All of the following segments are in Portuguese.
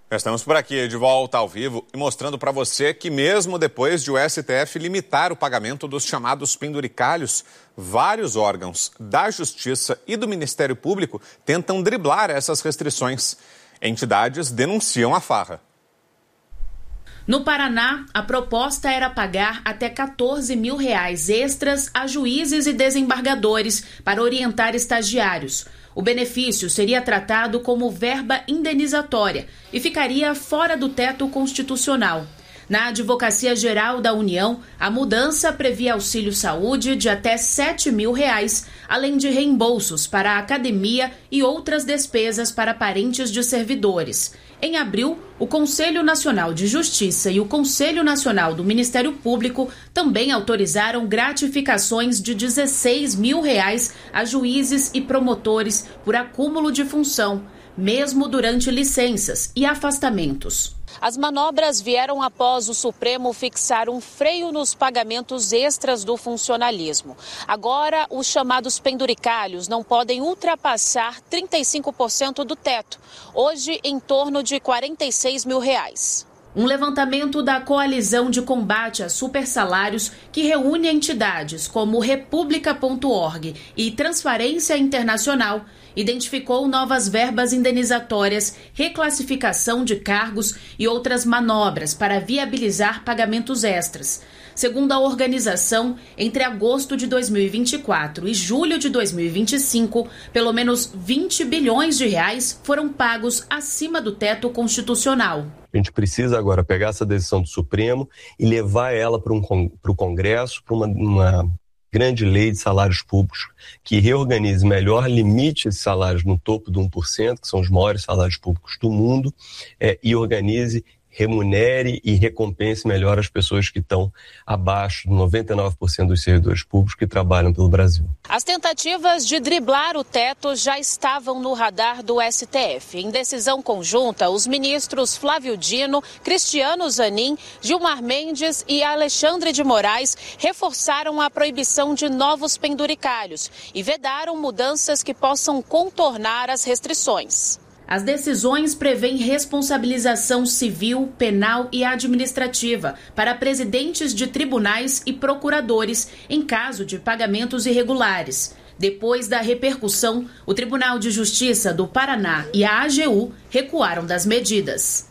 Estamos por aqui de volta ao vivo e mostrando para você que mesmo depois de o STF limitar o pagamento dos chamados penduricalhos, vários órgãos da Justiça e do Ministério Público tentam driblar essas restrições. Entidades denunciam a farra. No Paraná, a proposta era pagar até R$14 mil extras a juízes e desembargadores para orientar estagiários. O benefício seria tratado como verba indenizatória e ficaria fora do teto constitucional. Na Advocacia Geral da União, a mudança previa auxílio saúde de até R$7 mil, além de reembolsos para a academia e outras despesas para parentes de servidores. Em abril, o Conselho Nacional de Justiça e o Conselho Nacional do Ministério Público também autorizaram gratificações de R$16 mil a juízes e promotores por acúmulo de função, mesmo durante licenças e afastamentos. As manobras vieram após o Supremo fixar um freio nos pagamentos extras do funcionalismo. Agora, os chamados penduricalhos não podem ultrapassar 35% do teto, hoje em torno de R$46 mil. Um levantamento da Coalizão de Combate a Supersalários, que reúne entidades como República.org e Transparência Internacional, identificou novas verbas indenizatórias, reclassificação de cargos e outras manobras para viabilizar pagamentos extras. Segundo a organização, entre agosto de 2024 e julho de 2025, pelo menos R$20 bilhões foram pagos acima do teto constitucional. A gente precisa agora pegar essa decisão do Supremo e levar ela para o Congresso, para uma grande lei de salários públicos que reorganize melhor, limite esses salários no topo do 1%, que são os maiores salários públicos do mundo, e organize, remunere e recompense melhor as pessoas que estão abaixo de 99% dos servidores públicos que trabalham pelo Brasil. As tentativas de driblar o teto já estavam no radar do STF. Em decisão conjunta, os ministros Flávio Dino, Cristiano Zanin, Gilmar Mendes e Alexandre de Moraes reforçaram a proibição de novos penduricalhos e vedaram mudanças que possam contornar as restrições. As decisões prevêem responsabilização civil, penal e administrativa para presidentes de tribunais e procuradores em caso de pagamentos irregulares. Depois da repercussão, o Tribunal de Justiça do Paraná e a AGU recuaram das medidas.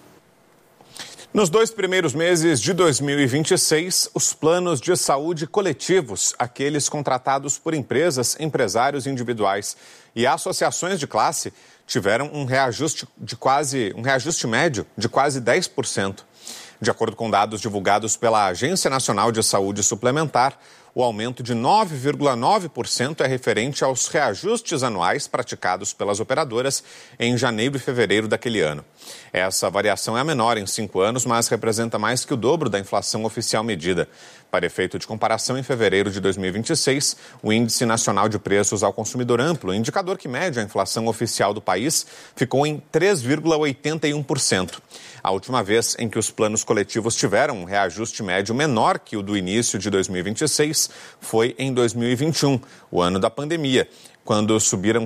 Nos 2 primeiros meses de 2026, os planos de saúde coletivos, aqueles contratados por empresas, empresários individuais e associações de classe, tiveram um reajuste médio de quase 10%. De acordo com dados divulgados pela Agência Nacional de Saúde Suplementar, o aumento de 9,9% é referente aos reajustes anuais praticados pelas operadoras em janeiro e fevereiro daquele ano. Essa variação é a menor em 5 anos, mas representa mais que o dobro da inflação oficial medida. Para efeito de comparação, em fevereiro de 2026, o Índice Nacional de Preços ao Consumidor Amplo, indicador que mede a inflação oficial do país, ficou em 3,81%. A última vez em que os planos coletivos tiveram um reajuste médio menor que o do início de 2026 foi em 2021, o ano da pandemia, quando subiram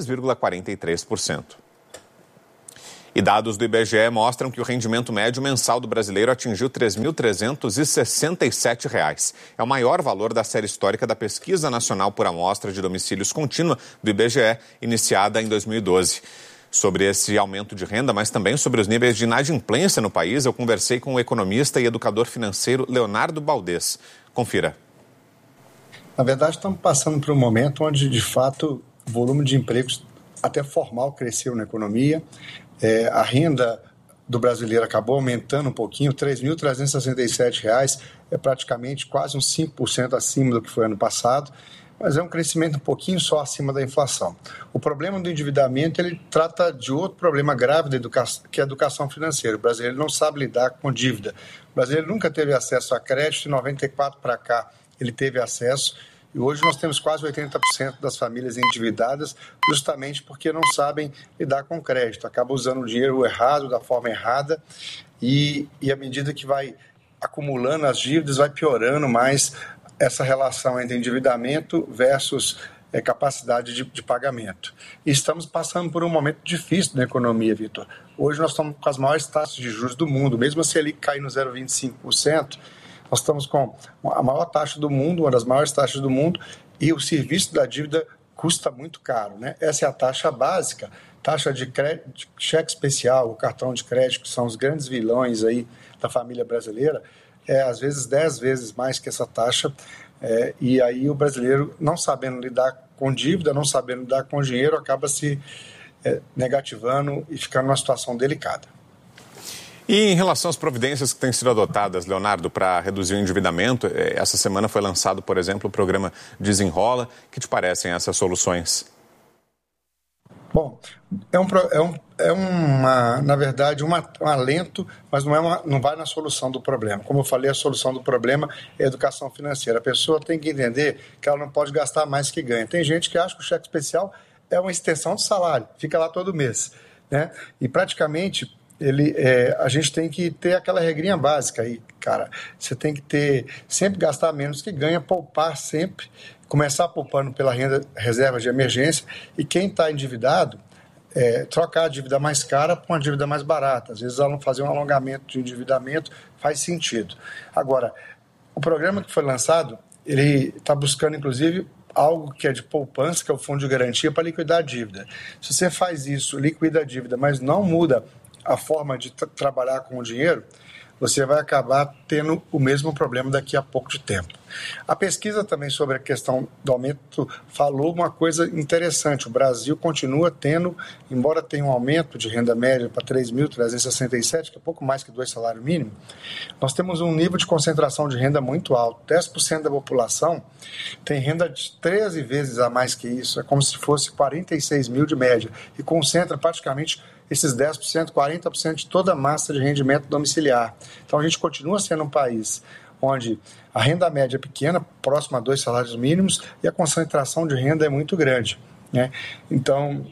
6,43%. E dados do IBGE mostram que o rendimento médio mensal do brasileiro atingiu R$ 3.367. É o maior valor da série histórica da Pesquisa Nacional por Amostra de Domicílios Contínua do IBGE, iniciada em 2012. Sobre esse aumento de renda, mas também sobre os níveis de inadimplência no país, eu conversei com o economista e educador financeiro Leonardo Baldez. Confira. Na verdade, estamos passando por um momento onde, de fato, o volume de empregos até formal cresceu na economia. A renda do brasileiro acabou aumentando um pouquinho, R$ 3.367, é praticamente quase uns 5% acima do que foi ano passado, mas é um crescimento um pouquinho só acima da inflação. O problema do endividamento, ele trata de outro problema grave da educação, que é a educação financeira. O brasileiro não sabe lidar com dívida. O brasileiro nunca teve acesso a crédito, de 94 para cá ele teve acesso, e hoje nós temos quase 80% das famílias endividadas, justamente porque não sabem lidar com crédito, acabam usando o dinheiro errado, da forma errada, e à medida que vai acumulando as dívidas, vai piorando mais essa relação entre endividamento versus capacidade de pagamento. E estamos passando por um momento difícil na economia, Vitor. Hoje nós estamos com as maiores taxas de juros do mundo, mesmo a Selic cair no 0,25%, nós estamos com a maior taxa do mundo, uma das maiores taxas do mundo, e o serviço da dívida custa muito caro, né? Essa é a taxa básica, taxa de crédito, cheque especial, o cartão de crédito, que são os grandes vilões aí da família brasileira, às vezes 10 vezes mais que essa taxa, e aí o brasileiro, não sabendo lidar com dívida, não sabendo lidar com dinheiro, acaba se negativando e ficando numa situação delicada. E em relação às providências que têm sido adotadas, Leonardo, para reduzir o endividamento, essa semana foi lançado, por exemplo, o programa Desenrola. O que te parecem essas soluções? Bom, na verdade, um alento, mas não vai na solução do problema. Como eu falei, a solução do problema é a educação financeira. A pessoa tem que entender que ela não pode gastar mais que ganha. Tem gente que acha que o cheque especial é uma extensão do salário, fica lá todo mês, né? E praticamente a gente tem que ter aquela regrinha básica aí, cara. Você tem que sempre gastar menos que ganha, poupar sempre, começar poupando pela reserva de emergência, e quem está endividado, trocar a dívida mais cara por uma dívida mais barata. Às vezes, fazer um alongamento de endividamento faz sentido. Agora, o programa que foi lançado, ele está buscando, inclusive, algo que é de poupança, que é o fundo de garantia para liquidar a dívida. Se você faz isso, liquida a dívida, mas não muda a forma de trabalhar com o dinheiro, você vai acabar tendo o mesmo problema daqui a pouco de tempo. A pesquisa também sobre a questão do aumento falou uma coisa interessante. O Brasil continua tendo, embora tenha um aumento de renda média para 3.367, que é pouco mais que 2 salários mínimos, nós temos um nível de concentração de renda muito alto. 10% da população tem renda de 13 vezes a mais que isso. É como se fosse 46 mil de média, e concentra praticamente esses 10%, 40% de toda a massa de rendimento domiciliar. Então, a gente continua sendo um país onde a renda média é pequena, próxima a 2 salários mínimos, e a concentração de renda é muito grande, né? Então,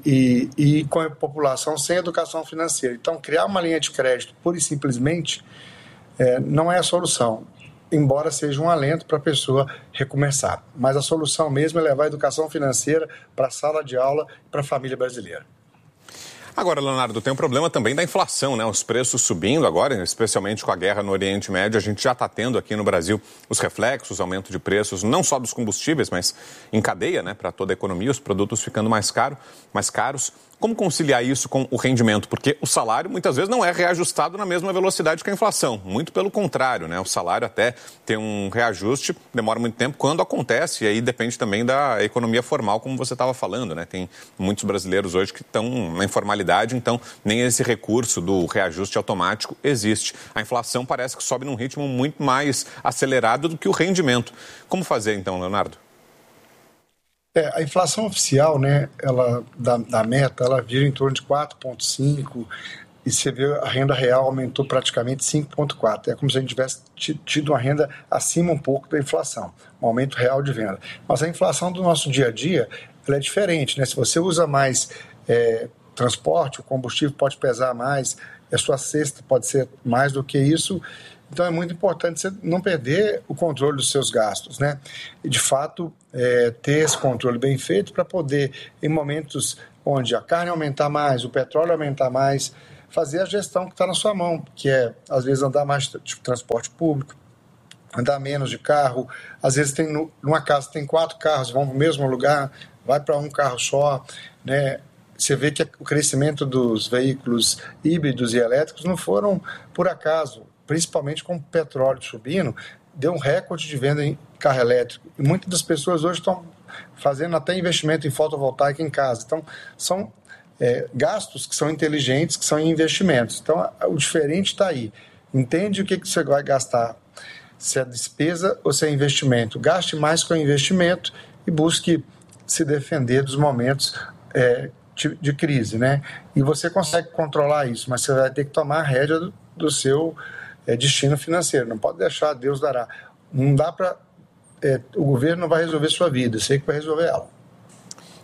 e com a população sem educação financeira. Então, criar uma linha de crédito, pura e simplesmente, não é a solução, embora seja um alento para a pessoa recomeçar. Mas a solução mesmo é levar a educação financeira para a sala de aula e para a família brasileira. Agora, Leonardo, tem um problema também da inflação, né? Os preços subindo agora, especialmente com a guerra no Oriente Médio. A gente já está tendo aqui no Brasil os reflexos, aumento de preços, não só dos combustíveis, mas em cadeia, né? Para toda a economia, os produtos ficando mais caros. Como conciliar isso com o rendimento? Porque o salário muitas vezes não é reajustado na mesma velocidade que a inflação. Muito pelo contrário, né? O salário até tem um reajuste, demora muito tempo quando acontece, e aí depende também da economia formal, como você estava falando, né? Tem muitos brasileiros hoje que estão na informalidade, então nem esse recurso do reajuste automático existe. A inflação parece que sobe num ritmo muito mais acelerado do que o rendimento. Como fazer então, Leonardo? A inflação oficial, né, da meta, ela vira em torno de 4,5%, e você vê a renda real aumentou praticamente 5,4%. É como se a gente tivesse tido uma renda acima um pouco da inflação, um aumento real de venda. Mas a inflação do nosso dia a dia, ela é diferente, né? Se você usa mais transporte, o combustível pode pesar mais, a sua cesta pode ser mais do que isso. Então, é muito importante você não perder o controle dos seus gastos, né? E, de fato, ter esse controle bem feito para poder, em momentos onde a carne aumentar mais, o petróleo aumentar mais, fazer a gestão que está na sua mão, que é, às vezes, andar mais de transporte público, andar menos de carro. Às vezes, numa casa tem 4 carros, vão para o mesmo lugar, vai para um carro só, né? Você vê que o crescimento dos veículos híbridos e elétricos não foram por acaso, principalmente com o petróleo subindo, deu um recorde de venda em carro elétrico. E muitas das pessoas hoje estão fazendo até investimento em fotovoltaica em casa. Então, são gastos que são inteligentes, que são investimentos. Então, o diferente está aí. Entende o que você vai gastar, se é despesa ou se é investimento. Gaste mais com investimento e busque se defender dos momentos de crise, né? E você consegue controlar isso, mas você vai ter que tomar a rédea do seu destino financeiro. Não pode deixar, Deus dará. Não dá para... o governo não vai resolver sua vida, você que vai resolver ela.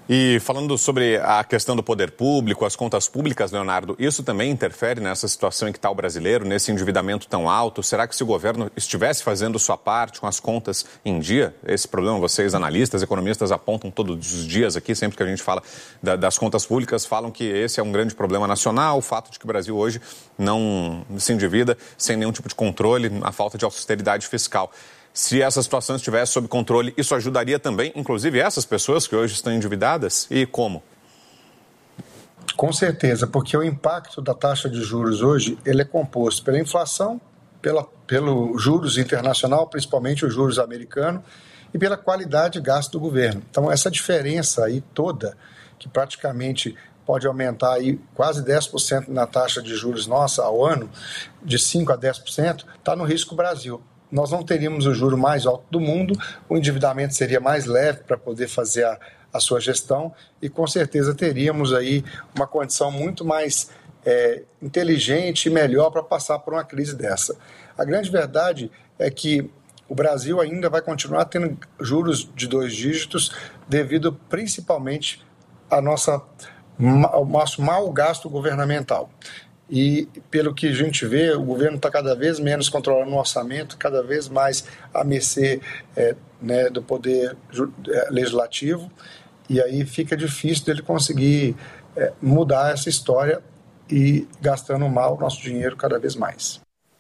E falando sobre a questão do poder público, as contas públicas, Leonardo, isso também interfere nessa situação em que está o brasileiro, nesse endividamento tão alto? Será que se o governo estivesse fazendo sua parte com as contas em dia, esse problema vocês, analistas, economistas, apontam todos os dias aqui, sempre que a gente fala das contas públicas, falam que esse é um grande problema nacional, o fato de que o Brasil hoje não se endivida sem nenhum tipo de controle, a falta de austeridade fiscal. Se essa situação estivesse sob controle, isso ajudaria também, inclusive, essas pessoas que hoje estão endividadas? E como? Com certeza, porque o impacto da taxa de juros hoje ele é composto pela inflação, pelo juros internacional, principalmente os juros americanos, e pela qualidade de gasto do governo. Então, essa diferença aí toda, que praticamente pode aumentar aí quase 10% na taxa de juros nossa ao ano, de 5% a 10%, está no risco Brasil. Nós não teríamos o juro mais alto do mundo, o endividamento seria mais leve para poder fazer a sua gestão e com certeza teríamos aí uma condição muito mais inteligente e melhor para passar por uma crise dessa. A grande verdade é que o Brasil ainda vai continuar tendo juros de 2 dígitos devido principalmente ao nosso mau gasto governamental. E, pelo que a gente vê, o governo está cada vez menos controlando o orçamento, cada vez mais à mercê do poder legislativo, e aí fica difícil dele conseguir mudar essa história e gastando mal o nosso dinheiro cada vez mais.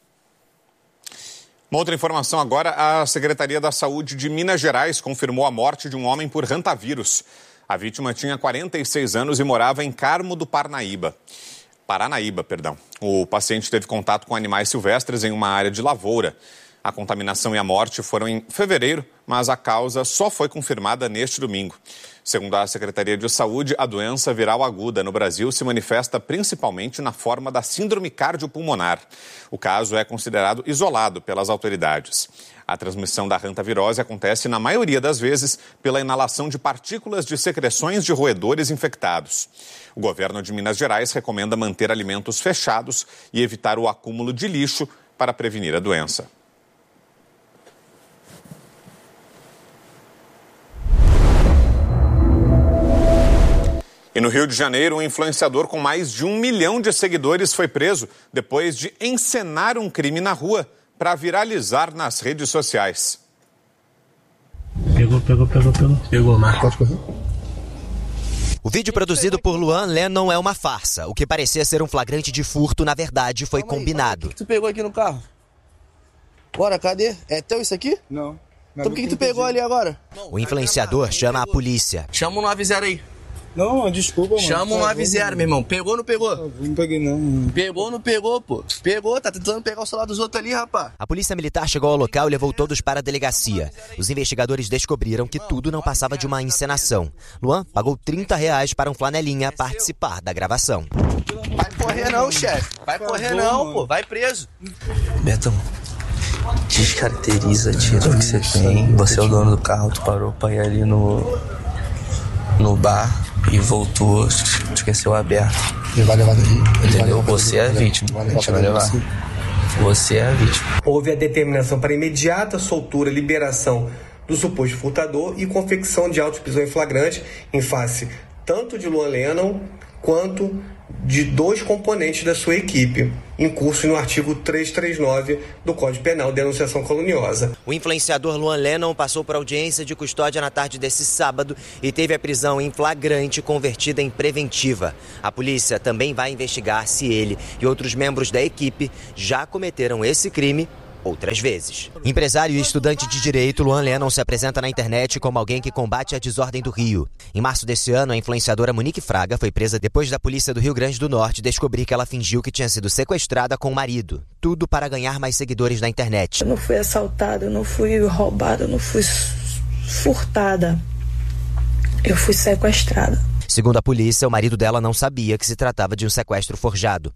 Uma outra informação agora, a Secretaria da Saúde de Minas Gerais confirmou a morte de um homem por hantavírus. A vítima tinha 46 anos e morava em Carmo do Paranaíba. O paciente teve contato com animais silvestres em uma área de lavoura. A contaminação e a morte foram em fevereiro, mas a causa só foi confirmada neste domingo. Segundo a Secretaria de Saúde, a doença viral aguda no Brasil se manifesta principalmente na forma da síndrome cardiopulmonar. O caso é considerado isolado pelas autoridades. A transmissão da hantavirose acontece, na maioria das vezes, pela inalação de partículas de secreções de roedores infectados. O governo de Minas Gerais recomenda manter alimentos fechados e evitar o acúmulo de lixo para prevenir a doença. E no Rio de Janeiro, um influenciador com mais de 1 milhão de seguidores foi preso depois de encenar um crime na rua para viralizar nas redes sociais. Pegou, Marcos. O vídeo produzido por Luan Lennon é uma farsa. O que parecia ser um flagrante de furto, na verdade, foi combinado. O que tu pegou aqui no carro? Bora, cadê? É teu isso aqui? Não. Então por que tu pegou ali agora? O influenciador chama a polícia. Chama um 90 aí. Não, desculpa, mano. Chama um 90, meu irmão. Pegou ou não pegou? Não peguei, não. Pegou ou não pegou, pô? Pegou, tá tentando pegar o celular dos outros ali, rapaz. A polícia militar chegou ao local e levou todos para a delegacia. Os investigadores descobriram que tudo não passava de uma encenação. Luan pagou R$30 para um flanelinha participar da gravação. Vai correr não, chefe. Vai correr não, pô. Vai preso. Betão, descaracteriza, tira o que você tem. Você é o dono do carro, tu parou pra ir ali no bar e voltou, esqueceu aberto. Ele vai levar daqui. Entendeu? Você é a vítima. A gente vai levar. Você é a vítima. Houve a determinação para imediata soltura, liberação do suposto furtador e confecção de auto de prisão em flagrante em face tanto de Luan Lennon quanto de 2 componentes da sua equipe, em curso no artigo 339 do Código Penal, denunciação caluniosa. O influenciador Luan Lennon passou por audiência de custódia na tarde desse sábado e teve a prisão em flagrante convertida em preventiva. A polícia também vai investigar se ele e outros membros da equipe já cometeram esse crime outras vezes. Empresário e estudante de direito, Luan Lennon se apresenta na internet como alguém que combate a desordem do Rio. Em março desse ano, a influenciadora Monique Fraga foi presa depois da polícia do Rio Grande do Norte descobrir que ela fingiu que tinha sido sequestrada com o marido. Tudo para ganhar mais seguidores na internet. Eu não fui assaltada, eu não fui roubada, eu não fui furtada. Eu fui sequestrada. Segundo a polícia, o marido dela não sabia que se tratava de um sequestro forjado.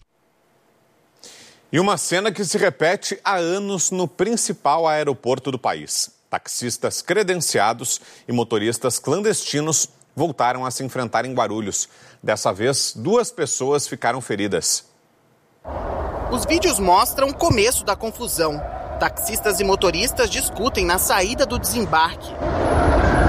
E uma cena que se repete há anos no principal aeroporto do país. Taxistas credenciados e motoristas clandestinos voltaram a se enfrentar em Guarulhos. Dessa vez, 2 pessoas ficaram feridas. Os vídeos mostram o começo da confusão. Taxistas e motoristas discutem na saída do desembarque.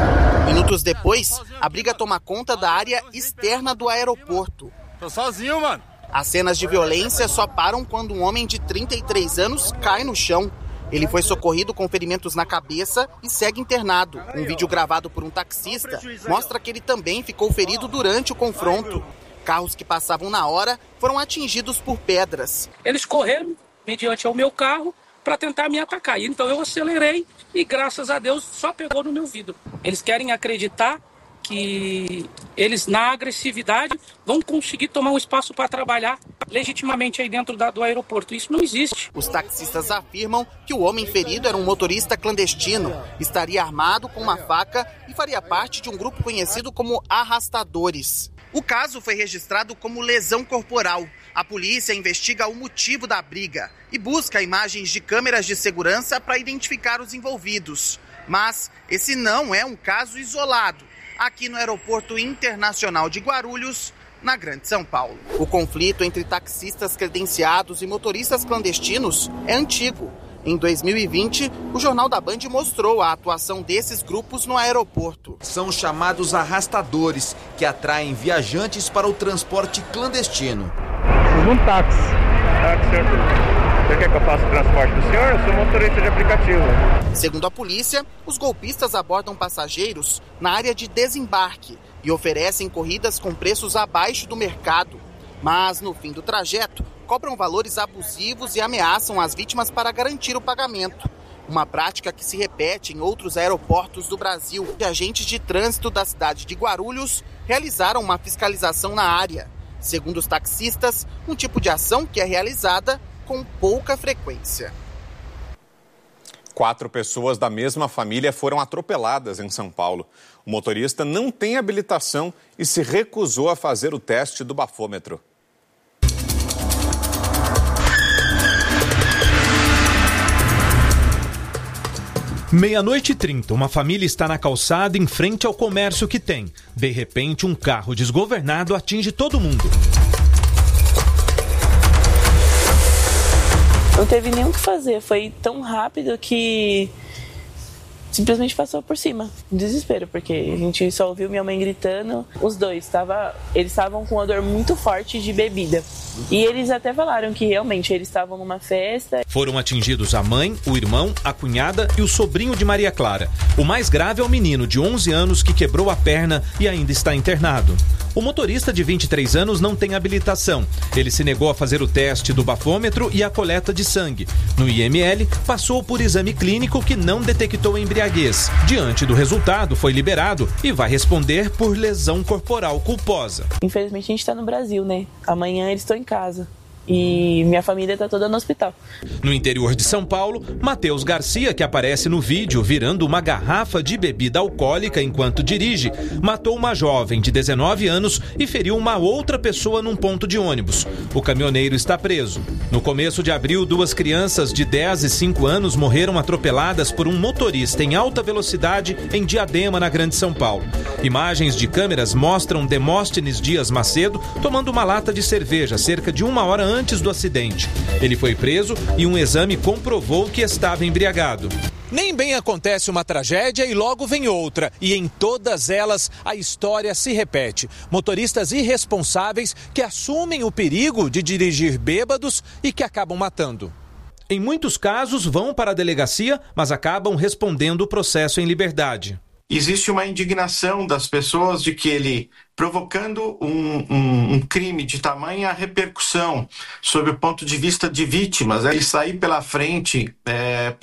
Minutos depois, a briga toma conta da área externa do aeroporto. Tô sozinho, mano. As cenas de violência só param quando um homem de 33 anos cai no chão. Ele foi socorrido com ferimentos na cabeça e segue internado. Um vídeo gravado por um taxista mostra que ele também ficou ferido durante o confronto. Carros que passavam na hora foram atingidos por pedras. Eles correram mediante ao meu carro para tentar me atacar. Então eu acelerei e, graças a Deus, só pegou no meu vidro. Eles querem acreditar que eles, na agressividade, vão conseguir tomar um espaço para trabalhar legitimamente aí dentro do aeroporto. Isso não existe. Os taxistas afirmam que o homem ferido era um motorista clandestino, estaria armado com uma faca e faria parte de um grupo conhecido como arrastadores. O caso foi registrado como lesão corporal. A polícia investiga o motivo da briga e busca imagens de câmeras de segurança para identificar os envolvidos. Mas esse não é um caso isolado. Aqui no Aeroporto Internacional de Guarulhos, na Grande São Paulo. O conflito entre taxistas credenciados e motoristas clandestinos é antigo. Em 2020, o Jornal da Band mostrou a atuação desses grupos no aeroporto. São chamados arrastadores, que atraem viajantes para o transporte clandestino. Um táxi. Você quer que eu faça o transporte do senhor? Eu sou motorista de aplicativo. Segundo a polícia, os golpistas abordam passageiros na área de desembarque e oferecem corridas com preços abaixo do mercado. Mas, no fim do trajeto, cobram valores abusivos e ameaçam as vítimas para garantir o pagamento. Uma prática que se repete em outros aeroportos do Brasil. Agentes de trânsito da cidade de Guarulhos realizaram uma fiscalização na área. Segundo os taxistas, um tipo de ação que é realizada com pouca frequência. 4 pessoas da mesma família foram atropeladas em São Paulo. O motorista não tem habilitação e se recusou a fazer o teste do bafômetro. Meia-noite e 30, uma família está na calçada em frente ao comércio que tem. De repente, um carro desgovernado atinge todo mundo. Não teve nem o que fazer, foi tão rápido que simplesmente passou por cima. Desespero, porque a gente só ouviu minha mãe gritando. Os dois, eles estavam com uma dor muito forte de bebida. E eles até falaram que realmente eles estavam numa festa. Foram atingidos a mãe, o irmão, a cunhada e o sobrinho de Maria Clara. O mais grave é o menino de 11 anos que quebrou a perna e ainda está internado. O motorista de 23 anos não tem habilitação. Ele se negou a fazer o teste do bafômetro e a coleta de sangue. No IML, passou por exame clínico que não detectou embriaguez. Diante do resultado, foi liberado e vai responder por lesão corporal culposa. Infelizmente, a gente está no Brasil, né? Amanhã eles estão em casa. E minha família está toda no hospital. No interior de São Paulo, Matheus Garcia, que aparece no vídeo virando uma garrafa de bebida alcoólica enquanto dirige, matou uma jovem de 19 anos e feriu uma outra pessoa num ponto de ônibus. O caminhoneiro está preso. No começo de abril, 2 crianças de 10 e 5 anos morreram atropeladas por um motorista em alta velocidade em Diadema, na Grande São Paulo. Imagens de câmeras mostram Demóstenes Dias Macedo tomando uma lata de cerveja cerca de 1 hora antes do acidente. Ele foi preso e um exame comprovou que estava embriagado. Nem bem acontece uma tragédia e logo vem outra. E em todas elas a história se repete. Motoristas irresponsáveis que assumem o perigo de dirigir bêbados e que acabam matando. Em muitos casos vão para a delegacia, mas acabam respondendo o processo em liberdade. Existe uma indignação das pessoas de que ele, provocando um crime de tamanha repercussão sob o ponto de vista de vítimas, ele sair pela frente